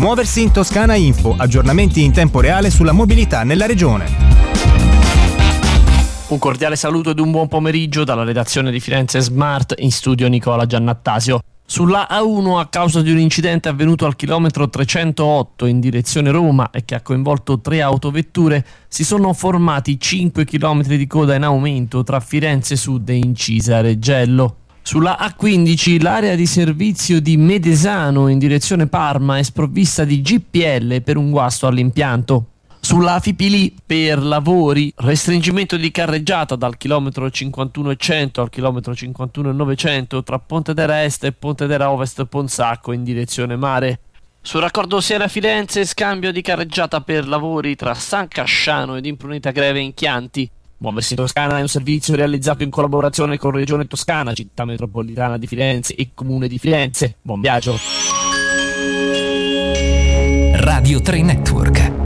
Muoversi in Toscana Info, aggiornamenti in tempo reale sulla mobilità nella regione. Un cordiale saluto ed un buon pomeriggio dalla redazione di Firenze Smart, in studio Nicola Giannattasio. Sulla A1, a causa di un incidente avvenuto al chilometro 308 in direzione Roma e che ha coinvolto 3 autovetture, si sono formati 5 km di coda in aumento tra Firenze Sud e Incisa Reggello. Sulla A15 l'area di servizio di Medesano in direzione Parma è sprovvista di GPL per un guasto all'impianto. Sulla Fipili per lavori, restringimento di carreggiata dal chilometro 51,100 al chilometro 51,900 tra Pontedera Est e Pontedera Ovest Ponsacco in direzione mare. Sul raccordo Siena-Firenze, scambio di carreggiata per lavori tra San Casciano ed Impruneta Greve in Chianti. Muoversi in Toscana è un servizio realizzato in collaborazione con Regione Toscana, Città Metropolitana di Firenze e Comune di Firenze. Buon viaggio! Radio 3 Network.